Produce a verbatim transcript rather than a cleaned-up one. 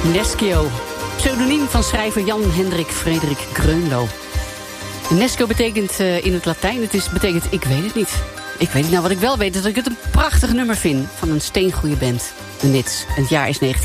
Neschio, pseudoniem van schrijver Jan Hendrik Frederik Greunlo. Nescio betekent uh, in het Latijn, het is, betekent ik weet het niet. Ik weet niet, nou wat ik wel weet is dat ik het een prachtig nummer vind van een steengoeie band, de Nits. Het jaar is negentien